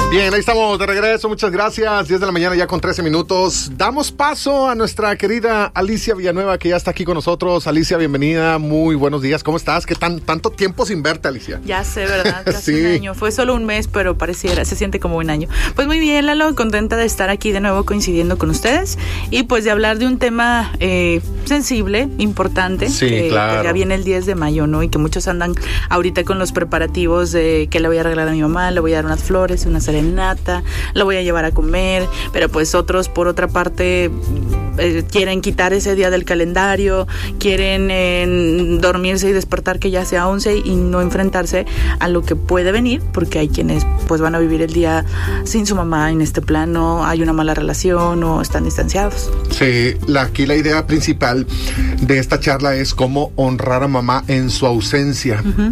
Bien, ahí estamos de regreso, muchas gracias. 10 de la mañana ya con 13 minutos. Damos paso a nuestra querida Alicia Villanueva, que ya está aquí con nosotros. Alicia, bienvenida, muy buenos días. ¿Cómo estás? ¿Qué tanto tiempo sin verte, Alicia? Ya sé, ¿verdad? Casi sí. Un año. Fue solo un mes, pero se siente como un año. Pues muy bien, Lalo, contenta de estar aquí de nuevo coincidiendo con ustedes y pues de hablar de un tema sensible, importante. Sí, claro. Pues ya viene el 10 de mayo, ¿no? Y que muchos andan ahorita con los preparativos de que le voy a regalar a mi mamá, le voy a dar unas flores, una serenata, lo voy a llevar a comer, pero pues otros por otra parte quieren quitar ese día del calendario, quieren dormirse y despertar que ya sea 11 y no enfrentarse a lo que puede venir, porque hay quienes pues van a vivir el día sin su mamá en este plano, hay una mala relación o están distanciados. Sí, aquí la idea principal de esta charla es cómo honrar a mamá en su ausencia. Uh-huh.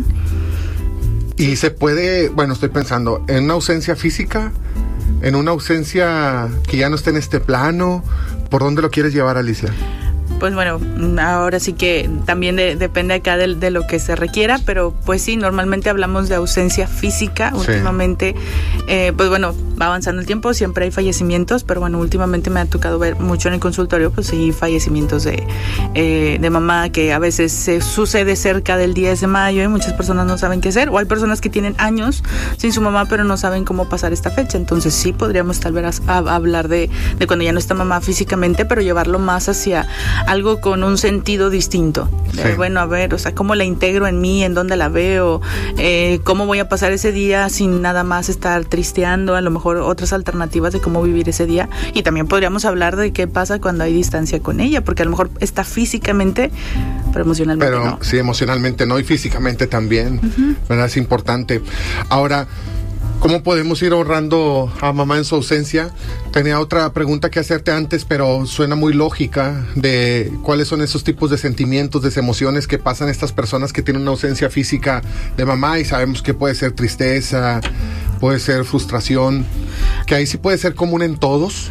Y se puede, bueno, estoy pensando, en una ausencia física, en una ausencia que ya no esté en este plano. ¿Por dónde lo quieres llevar, Alicia? Pues bueno, ahora sí que también depende acá de lo que se requiera, pero pues sí, normalmente hablamos de ausencia física. Sí. Últimamente, pues bueno, va avanzando el tiempo, siempre hay fallecimientos, pero bueno, últimamente me ha tocado ver mucho en el consultorio, pues sí, fallecimientos de mamá, que a veces se sucede cerca del 10 de mayo y muchas personas no saben qué hacer, o hay personas que tienen años sin su mamá, pero no saben cómo pasar esta fecha. Entonces sí podríamos tal vez hablar de cuando ya no está mamá físicamente, pero llevarlo más hacia algo con un sentido distinto. Sí. Bueno, a ver, o sea, ¿cómo la integro en mí? ¿En dónde la veo? ¿Cómo voy a pasar ese día sin nada más estar tristeando? A lo mejor otras alternativas de cómo vivir ese día. Y también podríamos hablar de qué pasa cuando hay distancia con ella, porque a lo mejor está físicamente, pero emocionalmente no. Sí, emocionalmente no y físicamente también, uh-huh. ¿Verdad? Es importante. Ahora, ¿cómo podemos ir honrando a mamá en su ausencia? Tenía otra pregunta que hacerte antes, pero suena muy lógica, de cuáles son esos tipos de sentimientos, de emociones que pasan estas personas que tienen una ausencia física de mamá, y sabemos que puede ser tristeza, puede ser frustración, que ahí sí puede ser común en todos.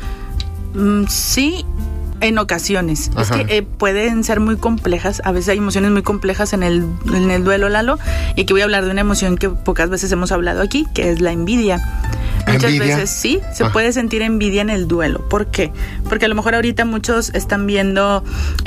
Sí. En ocasiones. Ajá. Es que pueden ser muy complejas. A veces hay emociones muy complejas en el duelo, Lalo. Y aquí voy a hablar de una emoción que pocas veces hemos hablado aquí, que es la envidia. Muchas veces sí, se puede sentir envidia en el duelo. ¿Por qué? Porque a lo mejor ahorita muchos están viendo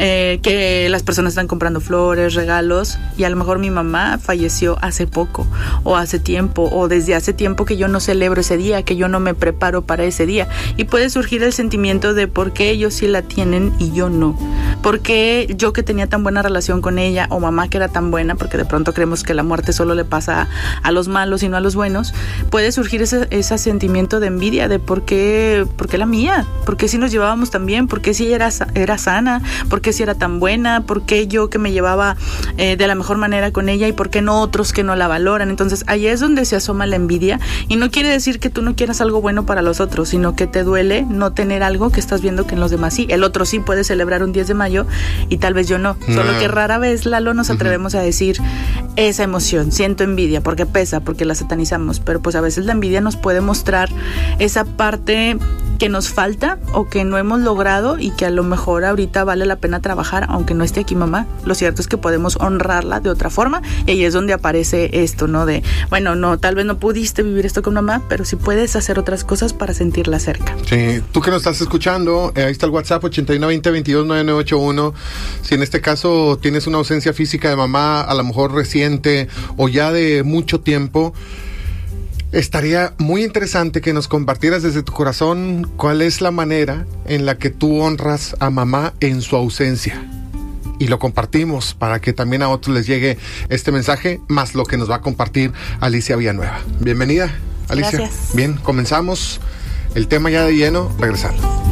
que las personas están comprando flores, regalos, y a lo mejor mi mamá falleció hace poco, o hace tiempo, o desde hace tiempo que yo no celebro ese día, que yo no me preparo para ese día. Y puede surgir el sentimiento de por qué ellos sí la tienen y yo no. ¿Por qué yo, que tenía tan buena relación con ella, o mamá que era tan buena, porque de pronto creemos que la muerte solo le pasa a los malos y no a los buenos? Puede surgir esa sentimiento de envidia de por qué la mía, por qué si nos llevábamos tan bien, por qué si era sana, por qué si era tan buena, por qué yo que me llevaba de la mejor manera con ella y por qué no otros que no la valoran. Entonces ahí es donde se asoma la envidia, y no quiere decir que tú no quieras algo bueno para los otros, sino que te duele no tener algo que estás viendo que en los demás sí. El otro sí puede celebrar un 10 de mayo y tal vez yo no. Solo que rara vez, Lalo, nos atrevemos a decir esa emoción, siento envidia, porque pesa, porque la satanizamos, pero pues a veces la envidia nos puede mostrar esa parte que nos falta o que no hemos logrado y que a lo mejor ahorita vale la pena trabajar, aunque no esté aquí mamá. Lo cierto es que podemos honrarla de otra forma, y ahí es donde aparece esto, ¿no? De, bueno, no, tal vez no pudiste vivir esto con mamá, pero sí puedes hacer otras cosas para sentirla cerca. Sí, tú que nos estás escuchando, ahí está el WhatsApp 8920-229981. Si en este caso tienes una ausencia física de mamá, a lo mejor reciente o ya de mucho tiempo, estaría muy interesante que nos compartieras desde tu corazón cuál es la manera en la que tú honras a mamá en su ausencia. Y lo compartimos para que también a otros les llegue este mensaje, más lo que nos va a compartir Alicia Villanueva. Bienvenida, Alicia. Gracias. Bien, comenzamos el tema ya de lleno, regresando.